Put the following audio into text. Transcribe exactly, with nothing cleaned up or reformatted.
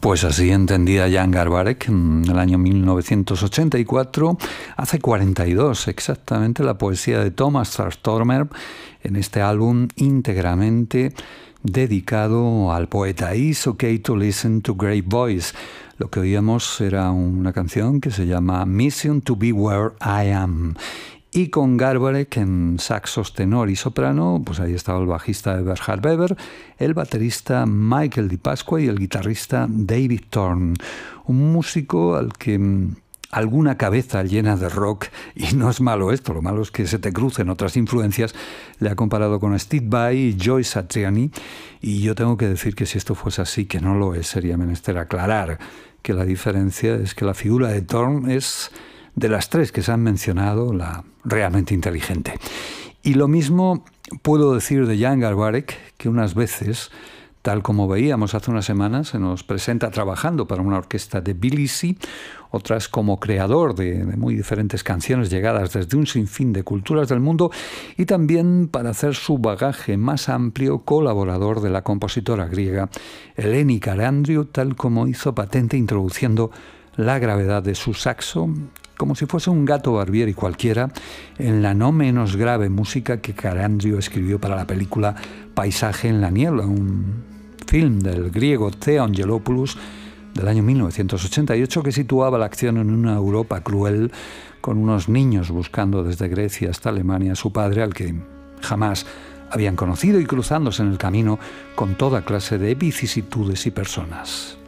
Pues así entendía Jan Garbarek en el año mil novecientos ochenta y cuatro, hace cuarenta y dos exactamente, la poesía de Thomas Trastormer en este álbum íntegramente dedicado al poeta It's Okay to Listen to Great Voice. Lo que oíamos era una canción que se llama Mission to Be Where I Am. Y con Garbarek en saxos tenor y soprano, pues ahí estaba el bajista Eberhard Weber, el baterista Michael Di Pasqua y el guitarrista David Thorne. Un músico al que alguna cabeza llena de rock, y no es malo esto, lo malo es que se te crucen otras influencias, le ha comparado con Steve Vai y Joe Satriani, y yo tengo que decir que si esto fuese así, que no lo es, sería menester aclarar que la diferencia es que la figura de Thorne es, de las tres que se han mencionado, la realmente inteligente. Y lo mismo puedo decir de Jan Garbarek, que unas veces, tal como veíamos hace unas semanas, se nos presenta trabajando para una orquesta de Tbilisi, otras como creador de, de muy diferentes canciones llegadas desde un sinfín de culturas del mundo, y también para hacer su bagaje más amplio, colaborador de la compositora griega Eleni Karandriou, tal como hizo patente introduciendo la gravedad de su saxo, como si fuese un gato Barbieri cualquiera, en la no menos grave música que Karandriou escribió para la película Paisaje en la niebla, un film del griego Theon Gelopoulos del año mil novecientos ochenta y ocho que situaba la acción en una Europa cruel, con unos niños buscando desde Grecia hasta Alemania a su padre, al que jamás habían conocido, y cruzándose en el camino con toda clase de vicisitudes y personas.